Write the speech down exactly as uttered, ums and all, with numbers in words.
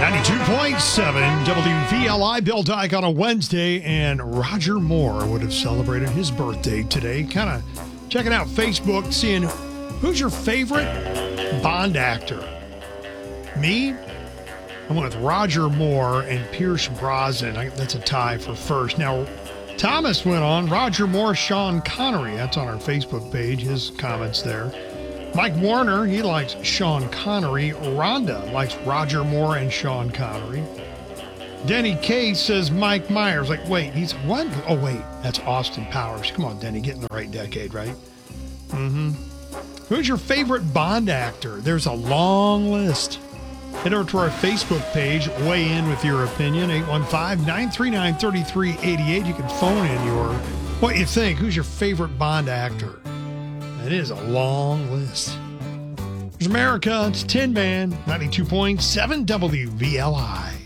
ninety-two point seven W V L I, Bill Dyke on a Wednesday, and Roger Moore would have celebrated his birthday today. Kind of checking out Facebook, seeing who's your favorite Bond actor. Me? I went with Roger Moore and Pierce Brosnan. I, that's a tie for first. Now, Thomas went on Roger Moore, Sean Connery. That's on our Facebook page, his comments there. Mike Warner, he likes Sean Connery. Rhonda likes Roger Moore and Sean Connery. Denny K says Mike Myers. Like, wait, he's what? Oh, wait, that's Austin Powers. Come on, Denny, get in the right decade, right? Mm-hmm. Who's your favorite Bond actor? There's a long list. Head over to our Facebook page, weigh in with your opinion, eight one five, nine three nine, three three eight eight. You can phone in your, what you think. Who's your favorite Bond actor? It is a long list. There's America. It's Tin Man, ninety-two point seven W V L I.